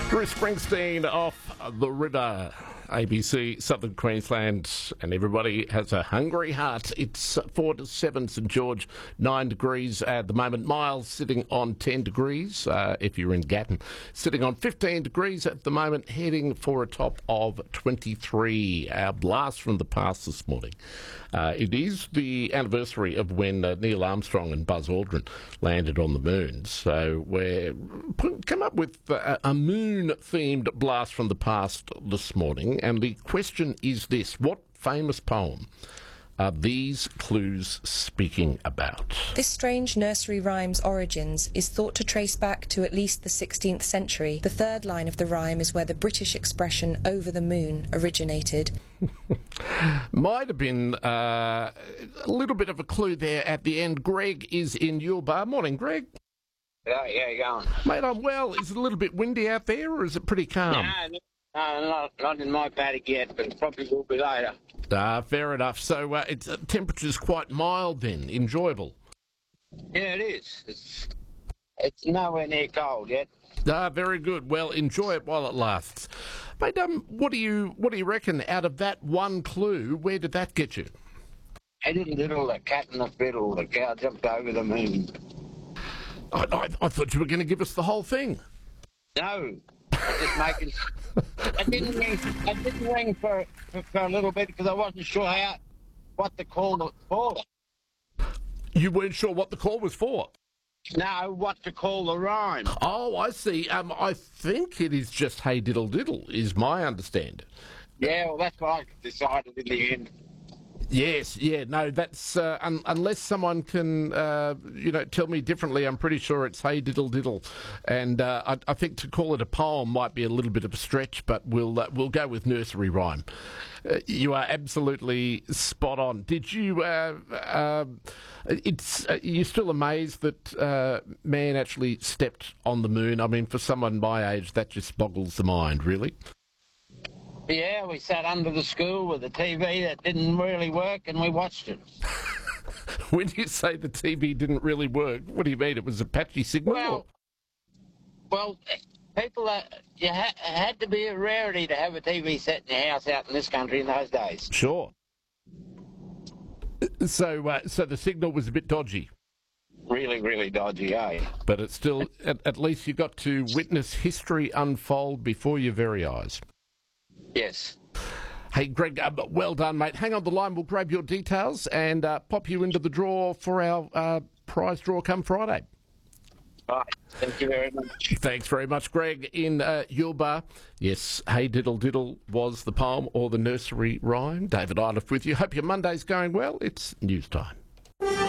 Bruce Springsteen off the river. ABC, Southern Queensland, and everybody has a hungry heart. It's 4 to 7, St George, 9 degrees at the moment. Miles sitting on 10 degrees if you're in Gatton. Sitting on 15 degrees at the moment, heading for a top of 23. Our blast from the past this morning. It is the anniversary of when Neil Armstrong and Buzz Aldrin landed on the moon. So we're come up with a moon-themed blast from the past this morning. And the question is this: what famous poem are these clues speaking about? This strange nursery rhyme's origins is thought to trace back to at least the 16th century. The third line of the rhyme is where the British expression "over the moon" originated. Might have been a little bit of a clue there at the end. Greg is in Yulbar. Morning, Greg. Yeah, you going? Mate, I'm well. Is it a little bit windy out there, or is it pretty calm? No, not in my paddock yet, but it probably will be later. Fair enough. So it's temperature's quite mild then, enjoyable. Yeah, it is. It's nowhere near cold yet. Very good. Well, enjoy it while it lasts. Mate, what do you reckon? Out of that one clue, where did that get you? Hey, little the cat in the fiddle, the cow jumped over the moon. I thought you were going to give us the whole thing. No, just making. I didn't ring for a little bit because I wasn't sure what the call was for. You weren't sure what the call was for? No, what to call the rhyme. Oh, I see. I think it is just "Hey Diddle Diddle," is my understanding. Yeah, well, that's what I decided in the end. Yes, yeah, no, that's unless someone can, tell me differently. I'm pretty sure it's "Hey Diddle Diddle," and I think to call it a poem might be a little bit of a stretch, but we'll go with nursery rhyme. You are absolutely spot on. Did you? You're still amazed that man actually stepped on the moon. I mean, for someone my age, that just boggles the mind, really. Yeah, we sat under the school with a TV that didn't really work, and we watched it. When you say the TV didn't really work, what do you mean? It was a patchy signal? Well, people, you had to be a rarity to have a TV set in your house out in this country in those days. Sure. So the signal was a bit dodgy. Really, really dodgy, eh? But it's still, at least you got to witness history unfold before your very eyes. Yes. Hey, Greg, well done, mate. Hang on the line. We'll grab your details and pop you into the draw for our prize draw come Friday. Right. Thank you very much. Thanks very much, Greg, in Yulbar. Yes, "Hey Diddle Diddle" was the poem or the nursery rhyme. David Iliff with you. Hope your Monday's going well. It's news time.